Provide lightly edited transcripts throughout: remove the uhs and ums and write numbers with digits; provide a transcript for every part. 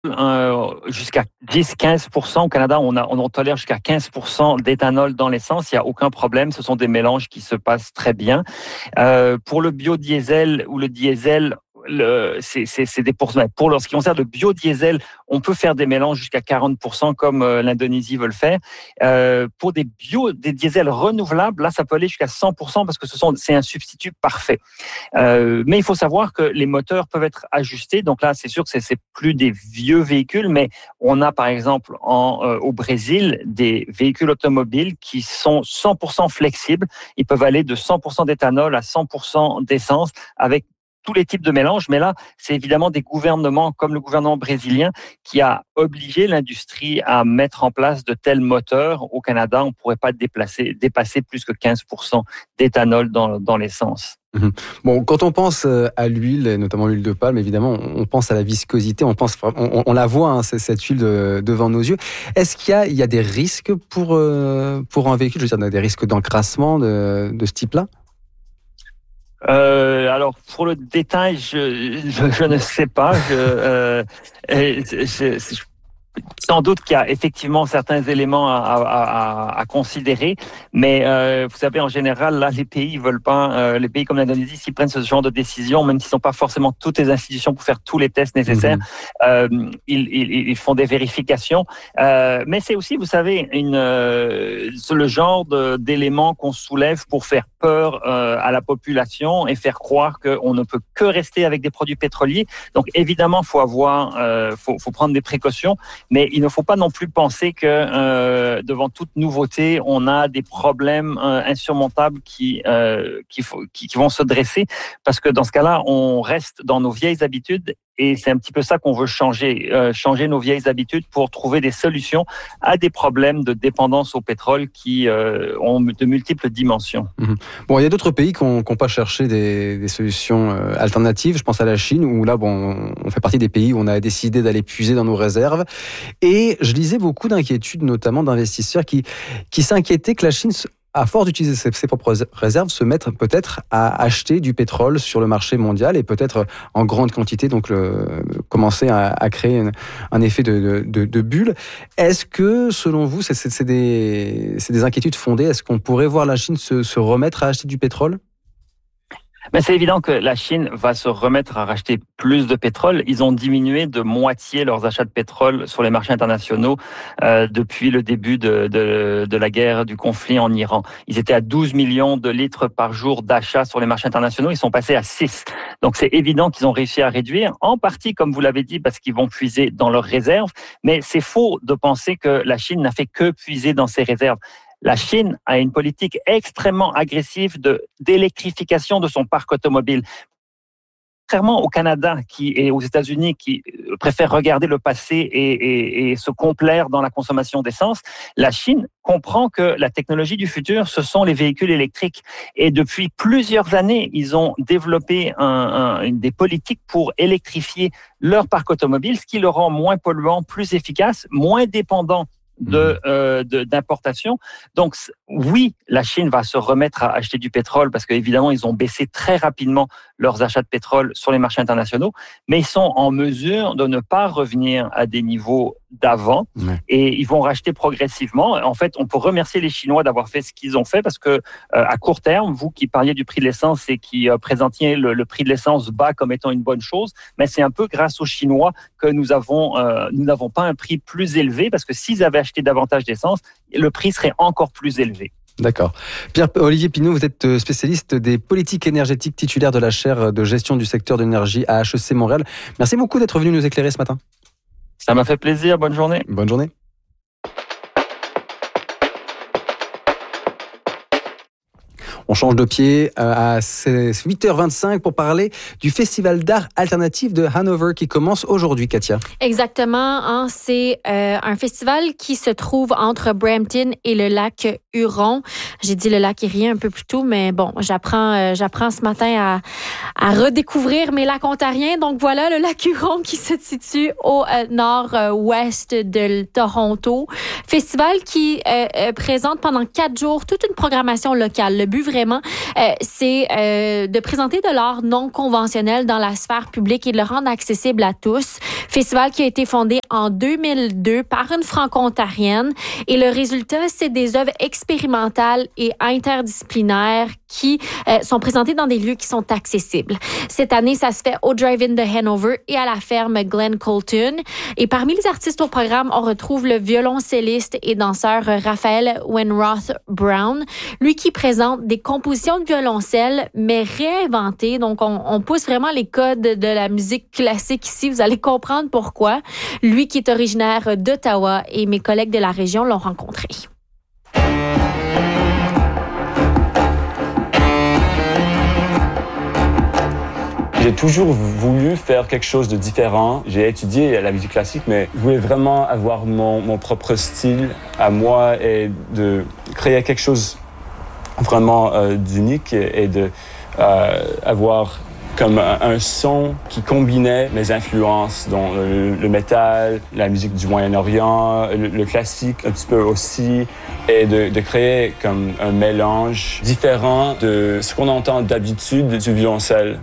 jusqu'à 10-15%. Au Canada, on tolère jusqu'à 15% d'éthanol dans l'essence. Il n'y a aucun problème. Ce sont des mélanges qui se passent très bien. Pour le biodiesel ou le diesel, c'est des pourcents. Pour ce qui concerne le biodiesel, on peut faire des mélanges jusqu'à 40% comme l'Indonésie veut le faire. Pour des diesels renouvelables, là, ça peut aller jusqu'à 100% parce que c'est un substitut parfait. Mais il faut savoir que les moteurs peuvent être ajustés. Donc là, c'est sûr que c'est plus des vieux véhicules, mais on a par exemple au Brésil des véhicules automobiles qui sont 100% flexibles. Ils peuvent aller de 100% d'éthanol à 100% d'essence avec tous les types de mélanges, mais là, c'est évidemment des gouvernements comme le gouvernement brésilien qui a obligé l'industrie à mettre en place de tels moteurs. Au Canada, on ne pourrait pas dépasser plus que 15% d'éthanol dans l'essence. Bon, quand on pense à l'huile, et notamment l'huile de palme, évidemment, on pense à la viscosité, on la voit, hein, cette huile devant nos yeux. Est-ce qu'il y a des risques pour un véhicule, je veux dire, des risques d'encrassement de ce type-là? Alors pour le détail, je ne sais pas. Sans doute qu'il y a effectivement certains éléments à considérer, mais vous savez, en général, là, les pays veulent pas, les pays comme l'Indonésie, s'ils prennent ce genre de décision, même s'ils n'ont pas forcément toutes les institutions pour faire tous les tests nécessaires, ils font des vérifications. Mais c'est aussi, vous savez, le genre d'éléments qu'on soulève pour faire peur à la population et faire croire qu'on ne peut que rester avec des produits pétroliers. Donc évidemment, faut prendre des précautions. Mais il ne faut pas non plus penser que devant toute nouveauté, on a des problèmes insurmontables qui vont se dresser, parce que dans ce cas-là, on reste dans nos vieilles habitudes. Et c'est un petit peu ça qu'on veut changer nos vieilles habitudes pour trouver des solutions à des problèmes de dépendance au pétrole qui ont de multiples dimensions. Bon, il y a d'autres pays qui n'ont pas cherché des solutions alternatives. Je pense à la Chine, où là, bon, on fait partie des pays où on a décidé d'aller puiser dans nos réserves. Et je lisais beaucoup d'inquiétudes, notamment d'investisseurs qui s'inquiétaient que la Chine, à force d'utiliser ses propres réserves, se mettre peut-être à acheter du pétrole sur le marché mondial et peut-être en grande quantité, donc commencer à créer un effet de bulle. Est-ce que, selon vous, c'est des inquiétudes fondées? Est-ce qu'on pourrait voir la Chine se remettre à acheter du pétrole? Mais c'est évident que la Chine va se remettre à racheter plus de pétrole. Ils ont diminué de moitié leurs achats de pétrole sur les marchés internationaux depuis le début de la guerre, du conflit en Iran. Ils étaient à 12 millions de litres par jour d'achats sur les marchés internationaux. Ils sont passés à 6. Donc c'est évident qu'ils ont réussi à réduire, en partie, comme vous l'avez dit, parce qu'ils vont puiser dans leurs réserves. Mais c'est faux de penser que la Chine n'a fait que puiser dans ses réserves. La Chine a une politique extrêmement agressive d'électrification de son parc automobile. Contrairement au Canada et aux États-Unis qui préfèrent regarder le passé et se complaire dans la consommation d'essence, la Chine comprend que la technologie du futur, ce sont les véhicules électriques. Et depuis plusieurs années, ils ont développé des politiques pour électrifier leur parc automobile, ce qui le rend moins polluant, plus efficace, moins dépendant d'importation. Donc oui, la Chine va se remettre à acheter du pétrole parce qu'évidemment, ils ont baissé très rapidement leurs achats de pétrole sur les marchés internationaux, mais ils sont en mesure de ne pas revenir à des niveaux d'avant et ils vont racheter progressivement. En fait, on peut remercier les Chinois d'avoir fait ce qu'ils ont fait parce que à court terme, vous qui parliez du prix de l'essence et qui présentiez le prix de l'essence bas comme étant une bonne chose, mais c'est un peu grâce aux Chinois que nous n'avons pas un prix plus élevé parce que s'ils avaient acheté davantage d'essence, le prix serait encore plus élevé. D'accord. Pierre-Olivier Pinault, vous êtes spécialiste des politiques énergétiques, titulaire de la chaire de gestion du secteur de l'énergie à HEC Montréal. Merci beaucoup d'être venu nous éclairer ce matin. Ça m'a fait plaisir. Bonne journée. Bonne journée. On change de pied à 8h25 pour parler du Festival d'art alternatif de Hanover qui commence aujourd'hui, Katia. Exactement. C'est un festival qui se trouve entre Brampton et le lac Huron. J'ai dit le lac Erie un peu plus tôt, mais bon, j'apprends ce matin à redécouvrir mes lacs ontariens. Donc voilà, le lac Huron qui se situe au nord-ouest de Toronto. Festival qui présente pendant 4 jours toute une programmation locale. Le but vraiment, c'est de présenter de l'art non conventionnel dans la sphère publique et de le rendre accessible à tous. Festival qui a été fondé en 2002 par une franco-ontarienne et le résultat, c'est des œuvres expérimentales et interdisciplinaires qui sont présentées dans des lieux qui sont accessibles. Cette année, ça se fait au Drive-In de Hanover et à la ferme Glen Colton. Et parmi les artistes au programme, on retrouve le violoncelliste et danseur Raphaël Wenroth Brown, lui qui présente des compositions de violoncelle, mais réinventées. Donc, on pousse vraiment les codes de la musique classique ici. Vous allez comprendre pourquoi. Lui qui est originaire d'Ottawa et mes collègues de la région l'ont rencontré. J'ai toujours voulu faire quelque chose de différent. J'ai étudié la musique classique, mais je voulais vraiment avoir mon propre style à moi et de créer quelque chose vraiment d'unique et de avoir comme un son qui combinait mes influences, dont le métal, la musique du Moyen-Orient, le classique un petit peu aussi, et de créer comme un mélange différent de ce qu'on entend d'habitude du violoncelle.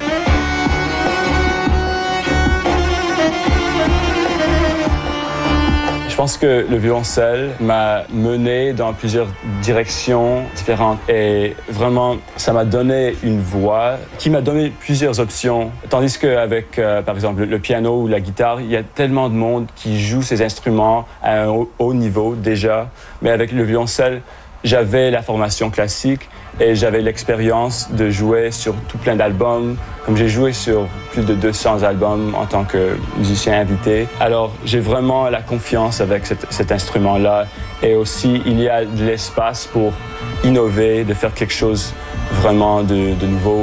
Je pense que le violoncelle m'a mené dans plusieurs directions différentes et vraiment, ça m'a donné une voix qui m'a donné plusieurs options. Tandis qu'avec, par exemple, le piano ou la guitare, il y a tellement de monde qui joue ces instruments à un haut niveau déjà. Mais avec le violoncelle, j'avais la formation classique et j'avais l'expérience de jouer sur tout plein d'albums. Comme j'ai joué sur plus de 200 albums en tant que musicien invité. Alors, j'ai vraiment la confiance avec cet instrument-là. Et aussi, il y a de l'espace pour innover, de faire quelque chose vraiment de nouveau.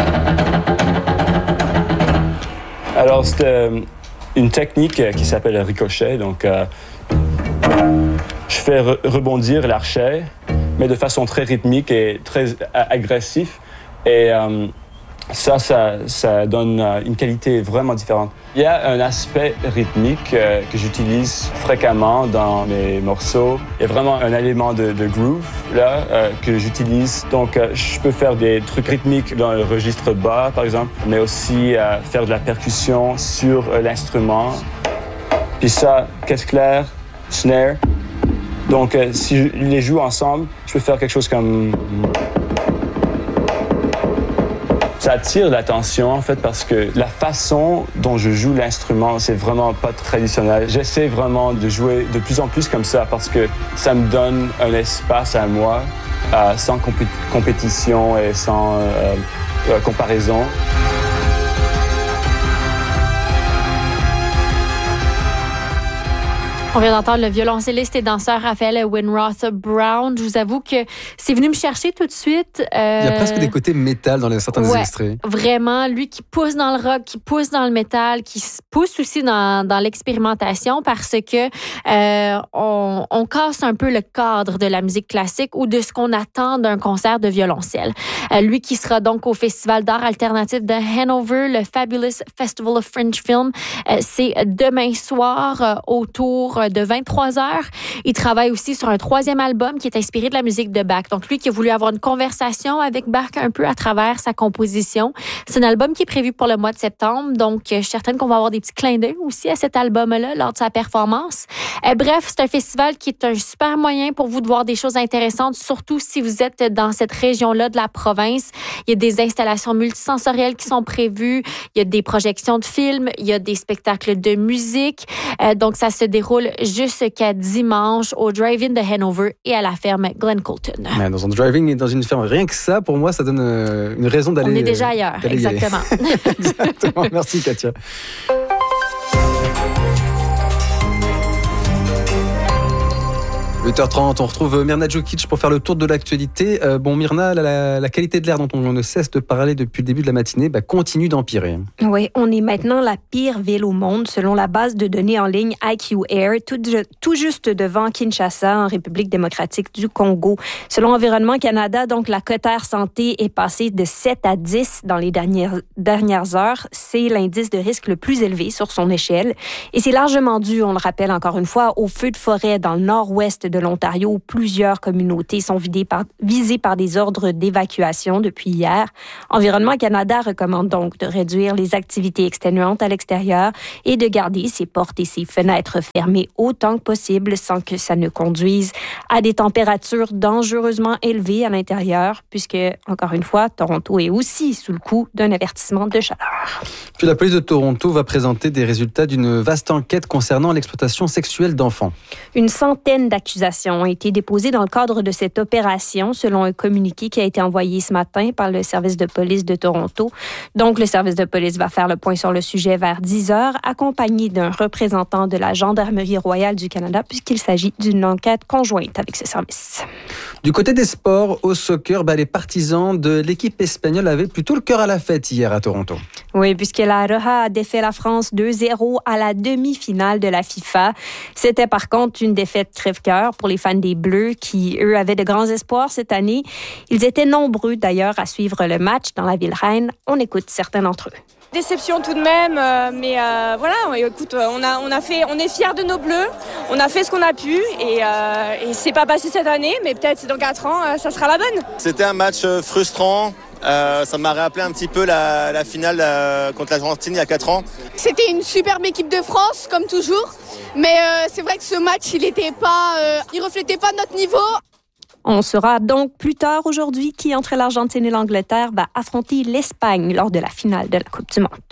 Alors, c'est une technique qui s'appelle le ricochet. Donc, je fais rebondir l'archet, mais de façon très rythmique et très agressive. Et ça donne une qualité vraiment différente. Il y a un aspect rythmique que j'utilise fréquemment dans mes morceaux. Il y a vraiment un élément de groove là que j'utilise. Donc, je peux faire des trucs rythmiques dans le registre bas, par exemple, mais aussi faire de la percussion sur l'instrument. Puis ça, caisse claire, snare. Donc, si je les joue ensemble, je peux faire quelque chose comme... Ça attire l'attention, en fait, parce que la façon dont je joue l'instrument, c'est vraiment pas traditionnel. J'essaie vraiment de jouer de plus en plus comme ça parce que ça me donne un espace à moi, sans compétition et sans comparaison. On vient d'entendre le violoncelliste et danseur Raphaël Wenroth Brown. Je vous avoue que c'est venu me chercher tout de suite. Il y a presque des côtés métal dans certains des extraits. Vraiment, lui qui pousse dans le rock, qui pousse dans le métal, qui pousse aussi dans l'expérimentation parce que on casse un peu le cadre de la musique classique ou de ce qu'on attend d'un concert de violoncelle. Lui qui sera donc au Festival d'art alternatif de Hanover, le Fabulous Festival of French Film. C'est demain soir autour de 23 heures. Il travaille aussi sur un 3e album qui est inspiré de la musique de Bach. Donc, lui qui a voulu avoir une conversation avec Bach un peu à travers sa composition. C'est un album qui est prévu pour le mois de septembre. Donc, je suis certaine qu'on va avoir des petits clins d'œil aussi à cet album-là lors de sa performance. Bref, c'est un festival qui est un super moyen pour vous de voir des choses intéressantes, surtout si vous êtes dans cette région-là de la province. Il y a des installations multisensorielles qui sont prévues. Il y a des projections de films. Il y a des spectacles de musique. Donc, ça se déroule jusqu'à dimanche au Drive-In de Hanover et à la ferme Glen Colton. Ouais, dans un drive-in et dans une ferme, rien que ça, pour moi, ça donne une raison d'aller. On est déjà ailleurs, exactement. Exactement. Merci, Katia. Le 8h30, on retrouve Mirna Djukic pour faire le tour de l'actualité. Mirna, la qualité de l'air dont on ne cesse de parler depuis le début de la matinée continue d'empirer. Oui, on est maintenant la pire ville au monde selon la base de données en ligne IQ Air, tout juste devant Kinshasa, en République démocratique du Congo. Selon Environnement Canada, donc la cote air santé est passée de 7 à 10 dans les dernières heures. C'est l'indice de risque le plus élevé sur son échelle. Et c'est largement dû, on le rappelle encore une fois, aux feux de forêt dans le nord-ouest de l'Ontario où plusieurs communautés sont visées par des ordres d'évacuation depuis hier. Environnement Canada recommande donc de réduire les activités exténuantes à l'extérieur et de garder ses portes et ses fenêtres fermées autant que possible sans que ça ne conduise à des températures dangereusement élevées à l'intérieur puisque, encore une fois, Toronto est aussi sous le coup d'un avertissement de chaleur. Puis la police de Toronto va présenter des résultats d'une vaste enquête concernant l'exploitation sexuelle d'enfants. Une centaine d'accusations ont été déposées dans le cadre de cette opération, selon un communiqué qui a été envoyé ce matin par le service de police de Toronto. Donc, le service de police va faire le point sur le sujet vers 10h, accompagné d'un représentant de la Gendarmerie royale du Canada, puisqu'il s'agit d'une enquête conjointe avec ce service. Du côté des sports, au soccer, les partisans de l'équipe espagnole avaient plutôt le cœur à la fête hier à Toronto. Oui, puisque la Roja a défait la France 2-0 à la demi-finale de la FIFA. C'était par contre une défaite crève-cœur pour les fans des Bleus qui, eux, avaient de grands espoirs cette année. Ils étaient nombreux d'ailleurs à suivre le match dans la ville reine. On écoute certains d'entre eux. Déception tout de même, mais voilà, écoute, on est fiers de nos Bleus, on a fait ce qu'on a pu et c'est pas passé cette année, mais peut-être dans 4 ans, ça sera la bonne. C'était un match frustrant. Ça m'a rappelé un petit peu la finale contre l'Argentine il y a 4 ans. C'était une superbe équipe de France, comme toujours, mais c'est vrai que ce match, il reflétait pas notre niveau. On saura donc plus tard aujourd'hui qui, entre l'Argentine et l'Angleterre, va affronter l'Espagne lors de la finale de la Coupe du Monde.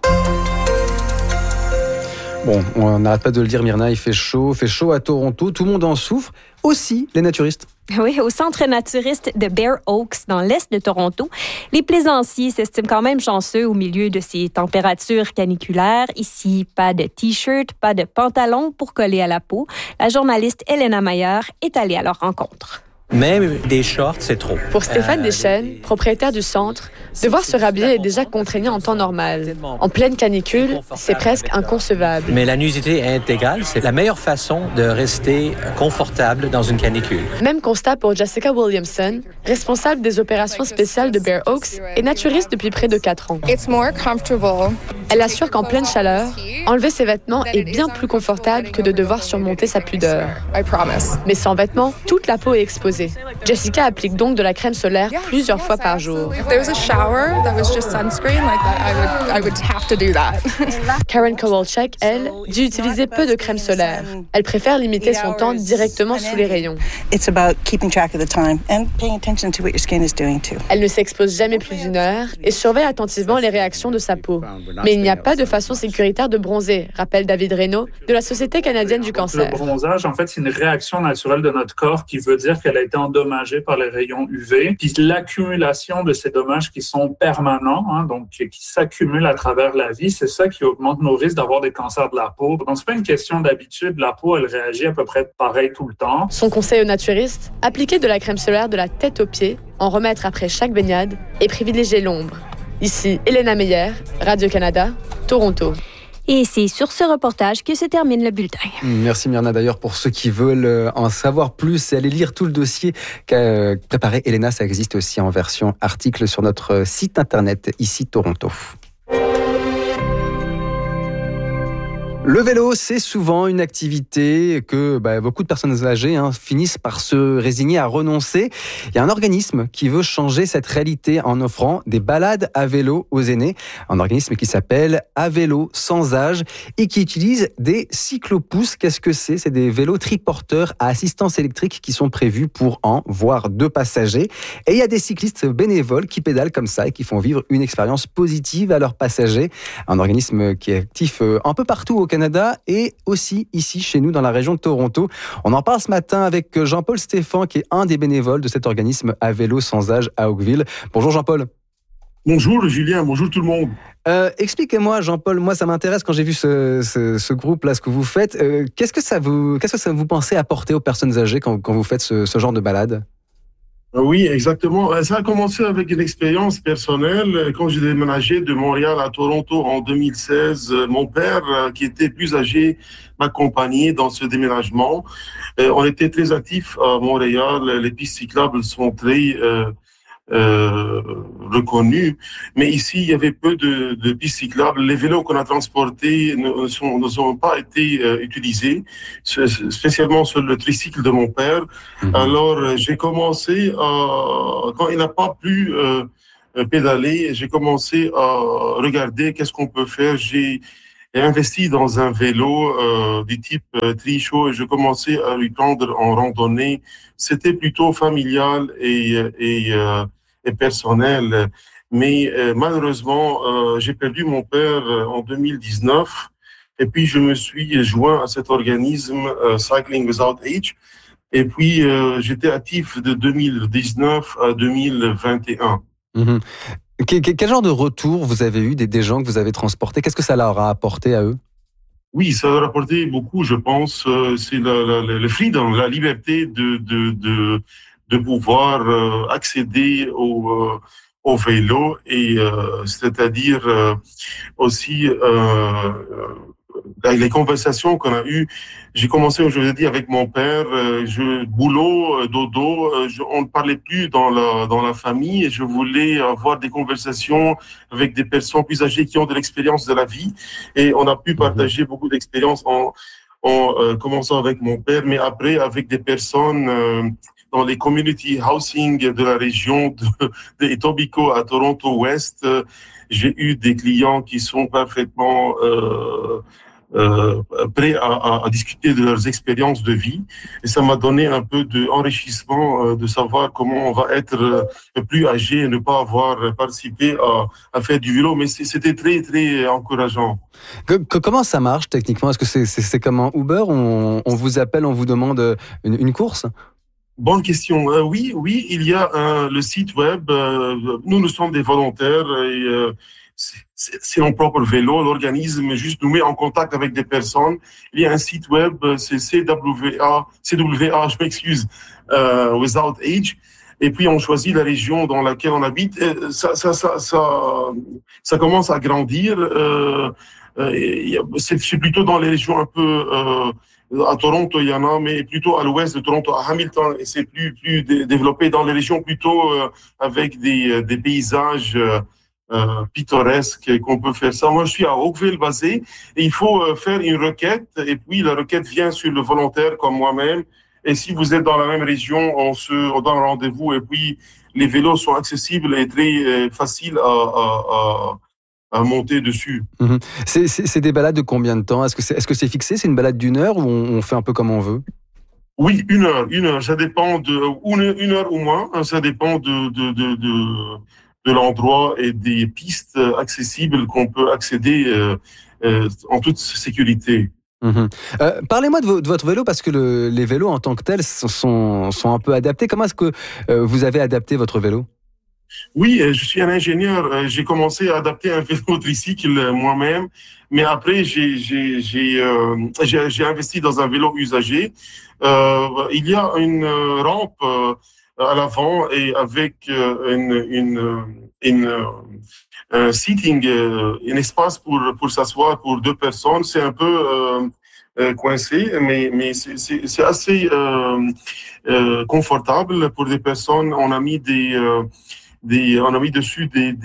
Bon, on n'arrête pas de le dire, Mirna, il fait chaud à Toronto, tout le monde en souffre, aussi les naturistes. Oui, au centre naturiste de Bear Oaks, dans l'est de Toronto, les plaisanciers s'estiment quand même chanceux au milieu de ces températures caniculaires. Ici, pas de T-shirt, pas de pantalon pour coller à la peau. La journaliste Elena Mayer est allée à leur rencontre. Même des shorts, c'est trop. Pour Stéphane Deschênes, propriétaire du centre, devoir se rhabiller est déjà contraignant en temps normal. En pleine canicule, c'est presque inconcevable. Mais la nudité intégrale, c'est la meilleure façon de rester confortable dans une canicule. Même constat pour Jessica Williamson, responsable des opérations spéciales de Bear Oaks et naturiste depuis près de 4 ans. Elle assure qu'en pleine chaleur, enlever ses vêtements est bien plus confortable que de devoir surmonter sa pudeur. Mais sans vêtements, toute la peau est exposée. Jessica applique donc de la crème solaire plusieurs fois par jour. Karen Kowalczyk, elle, dit utiliser peu de crème solaire. Elle préfère limiter son temps directement sous les rayons. Elle ne s'expose jamais plus d'1 heure et surveille attentivement les réactions de sa peau. Mais il n'y a pas de façon sécuritaire de bronzer, rappelle David Reynaud de la Société canadienne du cancer. Le bronzage, en fait, c'est une réaction naturelle de notre corps qui veut dire qu'elle a été endommagée par les rayons UV. Puis l'accumulation de ces dommages qui sont permanents, donc qui s'accumulent à travers la vie, c'est ça qui augmente nos risques d'avoir des cancers de la peau. Donc c'est pas une question d'habitude, la peau elle réagit à peu près pareil tout le temps. Son conseil aux naturistes, appliquer de la crème solaire de la tête aux pieds, en remettre après chaque baignade et privilégier l'ombre. Ici Elena Meyer, Radio-Canada, Toronto. Et c'est sur ce reportage que se termine le bulletin. Merci Mirna. D'ailleurs, pour ceux qui veulent en savoir plus et aller lire tout le dossier qu'a préparé Elena, ça existe aussi en version article sur notre site internet, ici Toronto. Le vélo, c'est souvent une activité que beaucoup de personnes âgées finissent par se résigner à renoncer. Il y a un organisme qui veut changer cette réalité en offrant des balades à vélo aux aînés. Un organisme qui s'appelle À vélo sans âge et qui utilise des cyclopousses. Qu'est-ce que c'est ? C'est des vélos triporteurs à assistance électrique qui sont prévus pour 1, voire 2 passagers. Et il y a des cyclistes bénévoles qui pédalent comme ça et qui font vivre une expérience positive à leurs passagers. Un organisme qui est actif un peu partout au Canada et aussi ici chez nous dans la région de Toronto. On en parle ce matin avec Jean-Paul Stéphan qui est un des bénévoles de cet organisme À vélo sans âge à Oakville. Bonjour Jean-Paul. Bonjour Julien, bonjour tout le monde. Expliquez-moi, Jean-Paul, moi ça m'intéresse quand j'ai vu ce groupe-là, ce que vous faites. Qu'est-ce que ça vous pensez apporter aux personnes âgées quand vous faites ce genre de balade? Oui, exactement. Ça a commencé avec une expérience personnelle. Quand j'ai déménagé de Montréal à Toronto en 2016, mon père, qui était plus âgé, m'accompagnait dans ce déménagement. On était très actifs à Montréal. Les pistes cyclables sont très reconnues. Mais ici, il y avait peu de pistes cyclables. Les vélos qu'on a transportés ne sont pas été utilisés, spécialement sur le tricycle de mon père. Alors, j'ai commencé quand il n'a pas pu pédaler, j'ai commencé à regarder qu'est-ce qu'on peut faire. J'ai investi dans un vélo du type Trichot et je commençais à lui prendre en randonnée. C'était plutôt familial et personnel. Mais malheureusement, j'ai perdu mon père en 2019 et puis je me suis joint à cet organisme Cycling Without Age. Et puis, j'étais actif de 2019 à 2021. Quel genre de retour vous avez eu des gens que vous avez transportés? Qu'est-ce que ça leur a apporté à eux? Oui, ça leur a apporté beaucoup, je pense. C'est le freedom, la liberté de pouvoir accéder au vélo et c'est-à-dire aussi les conversations qu'on a eues. J'ai commencé aujourd'hui avec mon père, boulot, dodo, on ne parlait plus dans la famille et je voulais avoir des conversations avec des personnes plus âgées qui ont de l'expérience de la vie et on a pu partager beaucoup d'expériences en commençant avec mon père, mais après avec des personnes dans les community housing de la région de Etobicoke à Toronto Ouest. J'ai eu des clients qui sont parfaitement prêts à discuter de leurs expériences de vie. Et ça m'a donné un peu d'enrichissement de savoir comment on va être plus âgé et ne pas avoir participé à faire du vélo. Mais c'était très, très encourageant. Comment ça marche techniquement? Est-ce que c'est comme un Uber? On vous appelle, on vous demande une course? Bonne question. Oui, il y a le site web. Nous sommes des volontaires et c'est mon propre vélo. L'organisme juste nous met en contact avec des personnes. Il y a un site web, c'est CWA, je m'excuse, Without Age. Et puis on choisit la région dans laquelle on habite. Ça commence à grandir. C'est plutôt dans les régions un peu à Toronto, il y en a, mais plutôt à l'ouest de Toronto, à Hamilton, et c'est plus développé dans les régions plutôt avec des paysages pittoresques qu'on peut faire ça. Moi, je suis à Oakville basé, et il faut faire une requête, et puis la requête vient sur le volontaire comme moi-même. Et si vous êtes dans la même région, on donne rendez-vous, et puis les vélos sont accessibles et très faciles à monter dessus. C'est des balades de combien de temps? Est-ce que c'est fixé? C'est une balade d'une heure ou on fait un peu comme on veut? Oui, une heure. Ça dépend une heure ou moins. Ça dépend de l'endroit et des pistes accessibles qu'on peut accéder en toute sécurité. Parlez-moi de votre vélo parce que les vélos en tant que tels sont un peu adaptés. Comment est-ce que vous avez adapté votre vélo? Oui, je suis un ingénieur. J'ai commencé à adapter un vélo tricycle moi-même, mais après j'ai investi dans un vélo usagé. Il y a une rampe à l'avant et avec un seating, un espace pour s'asseoir pour deux personnes. C'est un peu coincé, mais c'est assez confortable pour des personnes. On a mis dessus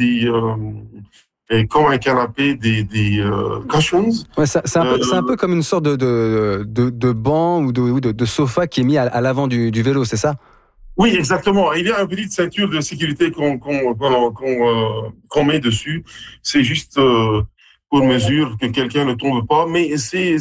comme un canapé des cushions. Ouais, c'est un peu comme une sorte de banc ou de sofa qui est mis à l'avant du vélo, c'est ça? Oui, exactement. Il y a une petite ceinture de sécurité qu'on met dessus. C'est juste pour mesure que quelqu'un ne tombe pas, mais c'est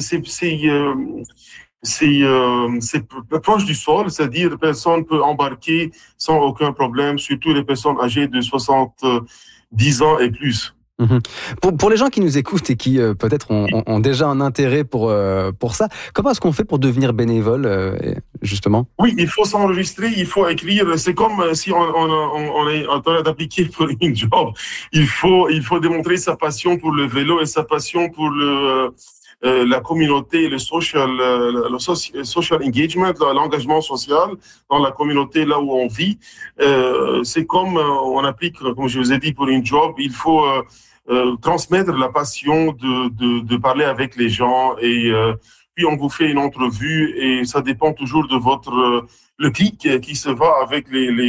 proche du sol, c'est-à-dire personne peut embarquer sans aucun problème, surtout les personnes âgées de 70 ans et plus. Pour les gens qui nous écoutent et qui peut-être ont déjà un intérêt pour ça, comment est-ce qu'on fait pour devenir bénévole? justement? Oui, il faut s'enregistrer, il faut écrire. C'est comme si on est en train d'appliquer pour une job. Il faut démontrer sa passion pour le vélo et sa passion pour la communauté, le social engagement, l'engagement social dans la communauté là où on vit. C'est comme on applique, comme je vous ai dit, pour une job. Il faut transmettre la passion de parler avec les gens et puis on vous fait une entrevue et ça dépend toujours de le clic qui se va avec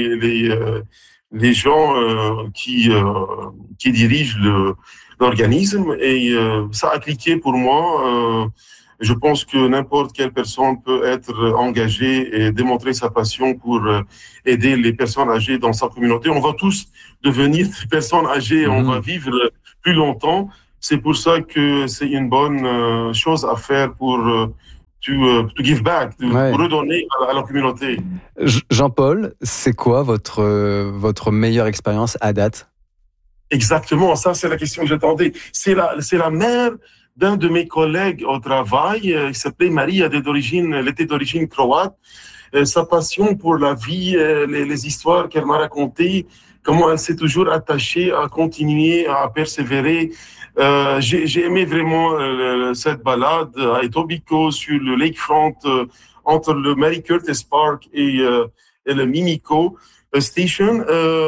les gens qui dirigent l'organisme et ça a cliqué pour moi. Je pense que n'importe quelle personne peut être engagée et démontrer sa passion pour aider les personnes âgées dans sa communauté. On va tous devenir des personnes âgées, on va vivre plus longtemps. C'est pour ça que c'est une bonne chose à faire pour to give back, pour redonner à la communauté. Jean-Paul, c'est quoi votre meilleure expérience à date? Exactement, ça c'est la question que j'attendais. C'est la mère d'un de mes collègues au travail, qui s'appelait Marie, elle était d'origine croate. Sa passion pour la vie, les histoires qu'elle m'a racontées, comment elle s'est toujours attachée à continuer, à persévérer. J'ai aimé vraiment cette balade à Etobicoke sur le lakefront entre le Mary Curtis Park et le Mimico Station.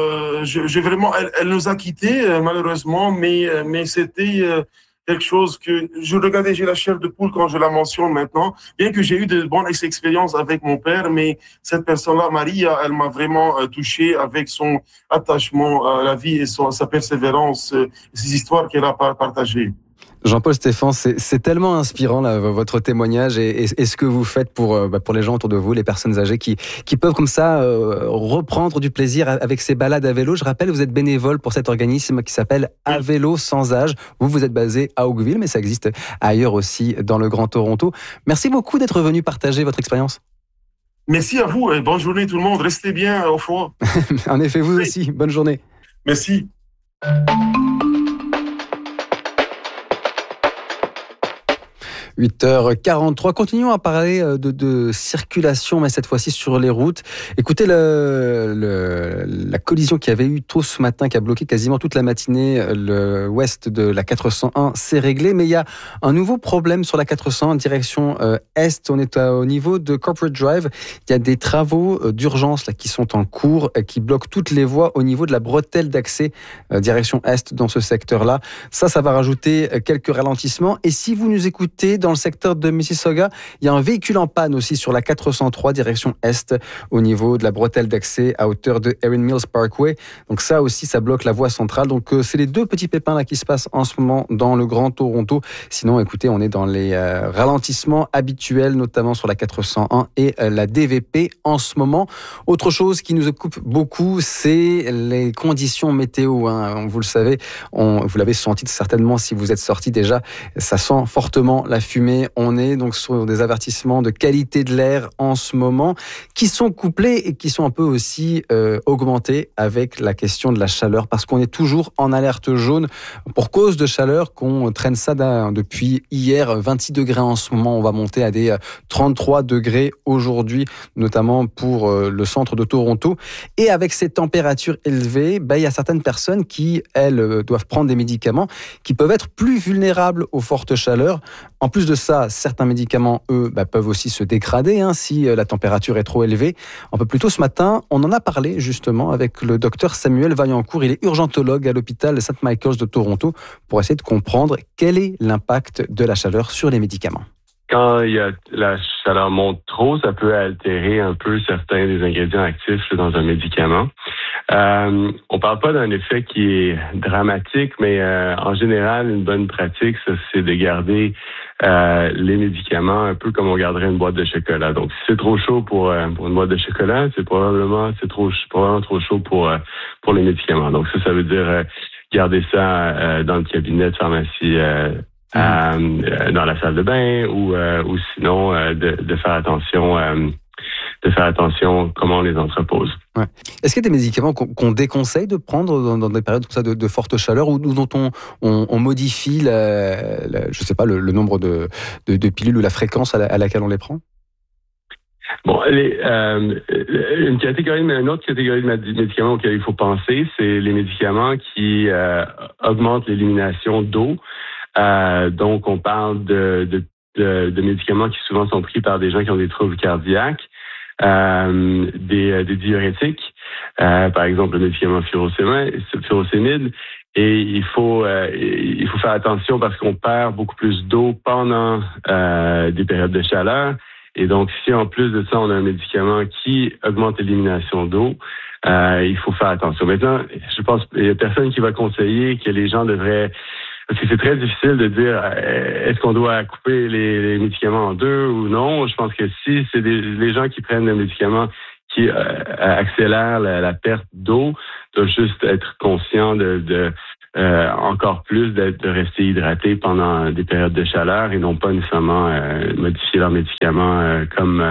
Elle nous a quittés malheureusement, mais c'était quelque chose que je regardais, j'ai la chair de poule quand je la mentionne maintenant, bien que j'ai eu de bonnes expériences avec mon père, mais cette personne-là, Maria, elle m'a vraiment touché avec son attachement à la vie et sa persévérance, ces histoires qu'elle a partagées. Jean-Paul Stéphan, c'est tellement inspirant là, votre témoignage et ce que vous faites pour les gens autour de vous, les personnes âgées qui peuvent comme ça reprendre du plaisir avec ces balades à vélo. Je rappelle, vous êtes bénévole pour cet organisme qui s'appelle À Vélo Sans Âge. Vous êtes basé à Oakville, mais ça existe ailleurs aussi dans le Grand Toronto. Merci beaucoup d'être venu partager votre expérience. Merci à vous et bonne journée tout le monde. Restez bien au froid. En effet, vous aussi. Bonne journée. Merci. 8h43. Continuons à parler de circulation, mais cette fois-ci sur les routes. Écoutez, la collision qu'il y avait eu tôt ce matin, qui a bloqué quasiment toute la matinée l'ouest de la 401, c'est réglé. Mais il y a un nouveau problème sur la 401 direction est. On est au niveau de Corporate Drive. Il y a des travaux d'urgence là, qui sont en cours, qui bloquent toutes les voies au niveau de la bretelle d'accès direction est dans ce secteur-là. Ça va rajouter quelques ralentissements. Et si vous nous écoutez dans le secteur de Mississauga, il y a un véhicule en panne aussi sur la 403 direction est au niveau de la bretelle d'accès à hauteur de Erin Mills Parkway. Donc ça aussi, ça bloque la voie centrale. Donc c'est les deux petits pépins là qui se passent en ce moment dans le Grand Toronto. Sinon, écoutez, on est dans les ralentissements habituels, notamment sur la 401 et la DVP en ce moment. Autre chose qui nous occupe beaucoup, c'est les conditions météo. Vous le savez, vous l'avez senti certainement si vous êtes sorti déjà. Ça sent fortement la fumée. On est donc sur des avertissements de qualité de l'air en ce moment qui sont couplés et qui sont un peu aussi augmentés avec la question de la chaleur parce qu'on est toujours en alerte jaune pour cause de chaleur qu'on traîne ça depuis hier. 26 degrés en ce moment, on va monter à des 33 degrés aujourd'hui, notamment pour le centre de Toronto. Et avec ces températures élevées, il y a certaines personnes qui, elles, doivent prendre des médicaments qui peuvent être plus vulnérables aux fortes chaleurs. En plus de ça, certains médicaments, eux, peuvent aussi se dégrader si la température est trop élevée. Un peu plus tôt ce matin, on en a parlé justement avec le docteur Samuel Vaillancourt. Il est urgentologue à l'hôpital St. Michael's de Toronto pour essayer de comprendre quel est l'impact de la chaleur sur les médicaments. Quand la chaleur monte trop, ça peut altérer un peu certains des ingrédients actifs dans un médicament. On parle pas d'un effet qui est dramatique, mais en général, une bonne pratique, c'est de garder les médicaments un peu comme on garderait une boîte de chocolat. Donc, si c'est trop chaud pour une boîte de chocolat, c'est probablement trop chaud pour les médicaments. Donc, ça veut dire garder ça dans le cabinet de pharmacie. Dans la salle de bain ou sinon de faire attention comment on les entrepose. Ouais. Est-ce qu'il y a des médicaments qu'on déconseille de prendre dans des périodes comme ça de forte chaleur ou dont on modifie je sais pas le nombre de pilules ou la fréquence à laquelle on les prend? Bon, une autre catégorie de médicaments auxquels il faut penser, c'est les médicaments qui augmentent l'élimination d'eau. Donc, on parle de médicaments qui souvent sont pris par des gens qui ont des troubles cardiaques, des diurétiques, par exemple le médicament furosémide. Et il faut faire attention parce qu'on perd beaucoup plus d'eau pendant des périodes de chaleur. Et donc, si en plus de ça, on a un médicament qui augmente l'élimination d'eau, il faut faire attention. Maintenant, je pense qu'il n'y a personne qui va conseiller que les gens devraient... Parce que c'est très difficile de dire est-ce qu'on doit couper les médicaments en deux ou non. Je pense que si c'est les gens qui prennent des médicaments qui accélèrent la perte d'eau, doivent juste être conscients encore plus de rester hydratés pendant des périodes de chaleur et non pas nécessairement modifier leurs médicaments comme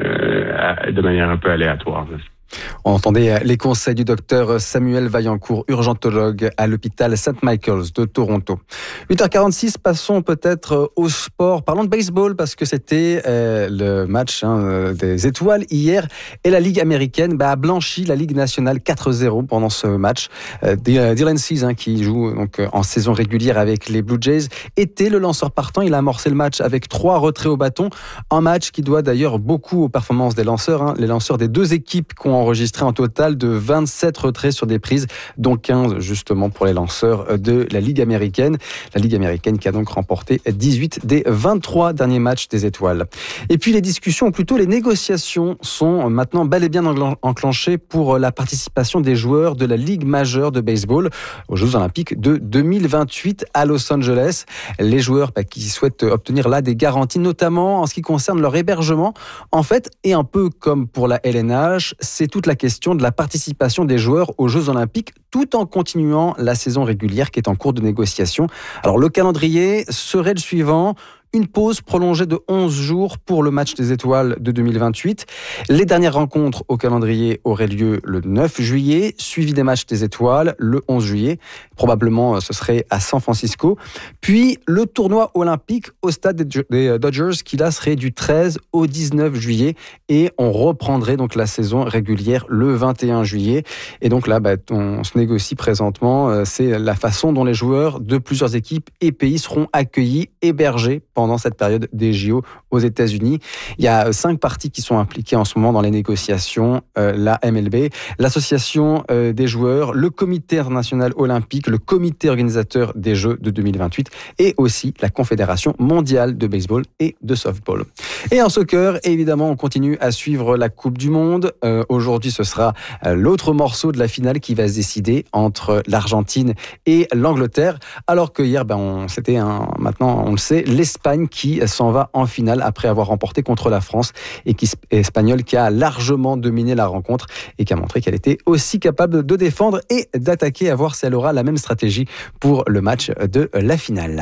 de manière un peu aléatoire. On entendait les conseils du docteur Samuel Vaillancourt, urgentologue à l'hôpital St. Michael's de Toronto. 8h46, passons peut-être au sport. Parlons de baseball parce que c'était le match des étoiles hier et la Ligue américaine a blanchi la Ligue nationale 4-0 pendant ce match. Dylan Cease, qui joue donc en saison régulière avec les Blue Jays, était le lanceur partant. Il a amorcé le match avec 3 retraits au bâton. Un match qui doit d'ailleurs beaucoup aux performances des lanceurs. Les lanceurs des deux équipes qui ont enregistré un total de 27 retraits sur des prises, dont 15 justement pour les lanceurs de la Ligue américaine. La Ligue américaine qui a donc remporté 18 des 23 derniers matchs des étoiles. Et puis les discussions, ou plutôt les négociations, sont maintenant bel et bien enclenchées pour la participation des joueurs de la Ligue majeure de baseball aux Jeux Olympiques de 2028 à Los Angeles. Les joueurs qui souhaitent obtenir là des garanties, notamment en ce qui concerne leur hébergement. En fait, et un peu comme pour la LNH, c'est toute la question de la participation des joueurs aux Jeux Olympiques tout en continuant la saison régulière qui est en cours de négociation. Alors le calendrier serait le suivant. Une pause prolongée de 11 jours pour le match des étoiles de 2028. Les dernières rencontres au calendrier auraient lieu le 9 juillet, suivi des matchs des étoiles le 11 juillet. Probablement, ce serait à San Francisco. Puis, le tournoi olympique au stade des Dodgers, qui là serait du 13 au 19 juillet. Et on reprendrait donc la saison régulière le 21 juillet. Et donc là, on se négocie présentement. C'est la façon dont les joueurs de plusieurs équipes et pays seront accueillis, hébergés pendant cette période des JO aux États-Unis. Il y a 5 parties qui sont impliquées en ce moment dans les négociations. La MLB, l'association des joueurs, le comité international olympique, le comité organisateur des Jeux de 2028 et aussi la Confédération mondiale de baseball et de softball. Et en soccer, évidemment, on continue à suivre la Coupe du Monde. Aujourd'hui, ce sera l'autre morceau de la finale qui va se décider entre l'Argentine et l'Angleterre. Alors que hier, maintenant, on le sait, l'Espagne qui s'en va en finale après avoir remporté contre la France et Espagnole qui a largement dominé la rencontre et qui a montré qu'elle était aussi capable de défendre et d'attaquer, à voir si elle aura la même stratégie pour le match de la finale.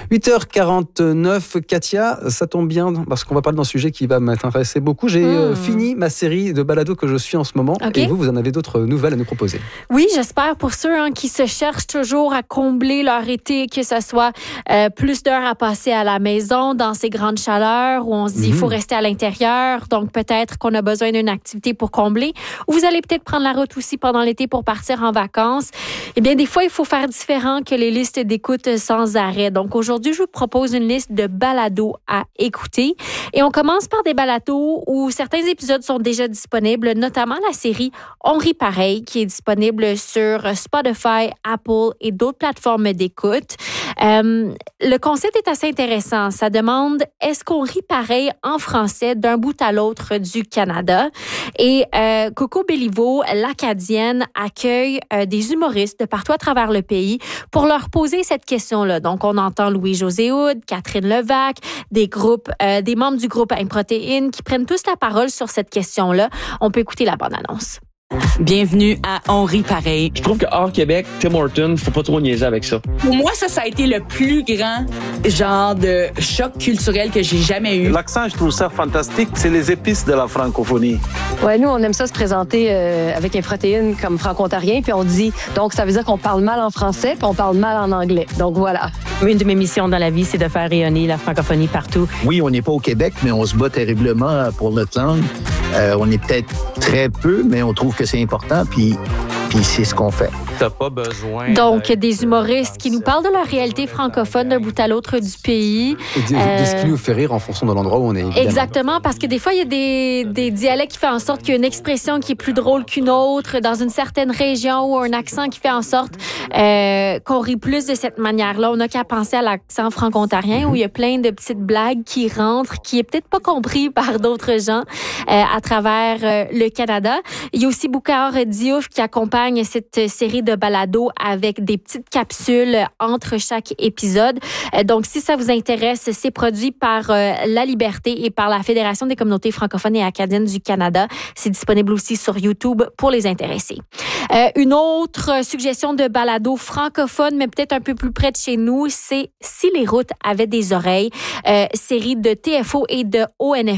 8h49, Katia, ça tombe bien parce qu'on va parler d'un sujet qui va m'intéresser beaucoup. J'ai fini ma série de balados que je suis en ce moment et vous en avez d'autres nouvelles à nous proposer. Oui, j'espère pour ceux qui se cherchent toujours à combler leur été, que ce soit plus d'heures à passer à la maison dans ces grandes chaleurs où on se dit il faut rester à l'intérieur, donc peut-être qu'on a besoin d'une activité pour combler, ou vous allez peut-être prendre la route aussi pendant l'été pour partir en vacances. Eh bien, des fois, il faut faire différent que les listes d'écoute sans arrêt. Donc aujourd'hui, je vous propose une liste de balados à écouter et on commence par des balados où certains épisodes sont déjà disponibles, notamment la série On rit pareil qui est disponible sur Spotify, Apple et d'autres plateformes d'écoute. Le concept est assez intéressant. Ça demande est-ce qu'on rit pareil en français d'un bout à l'autre du Canada? Et Coco Béliveau, l'Acadienne, accueille des humoristes de partout à travers le pays pour leur poser cette question-là. Donc, on entend Louis-José Hood, Catherine Levac, des membres du groupe Improtéine qui prennent tous la parole sur cette question-là. On peut écouter la bande-annonce. Bienvenue à On rit pareil. Je trouve que hors Québec, Tim Hortons, faut pas trop niaiser avec ça. Pour moi, ça a été le plus grand genre de choc culturel que j'ai jamais eu. L'accent, je trouve ça fantastique. C'est les épices de la francophonie. Ouais, nous, on aime ça se présenter avec une protéine comme franco-ontarien, puis on dit, donc ça veut dire qu'on parle mal en français, puis on parle mal en anglais. Donc voilà. Une de mes missions dans la vie, c'est de faire rayonner la francophonie partout. Oui, on n'est pas au Québec, mais on se bat terriblement pour notre langue. On est peut-être très peu, mais on trouve que c'est important, puis c'est ce qu'on fait. T'as pas besoin... Donc, des humoristes qui nous parlent de leur réalité francophone d'un bout à l'autre du pays. Et de ce qui nous fait rire en fonction de l'endroit où on est. Évidemment. Exactement, parce que des fois, il y a des dialectes qui font en sorte qu'il y a une expression qui est plus drôle qu'une autre dans une certaine région ou un accent qui fait en sorte qu'on rit plus de cette manière-là. On n'a qu'à penser à l'accent franco-ontarien où il y a plein de petites blagues qui rentrent, qui est peut-être pas compris par d'autres gens à travers le Canada. Il y a aussi Boukhar Diouf qui accompagne cette série de balados avec des petites capsules entre chaque épisode. Donc, si ça vous intéresse, c'est produit par La Liberté et par la Fédération des communautés francophones et acadiennes du Canada. C'est disponible aussi sur YouTube pour les intéressés. Une autre suggestion de balado francophone, mais peut-être un peu plus près de chez nous, c'est Si les routes avaient des oreilles, série de TFO et de ONF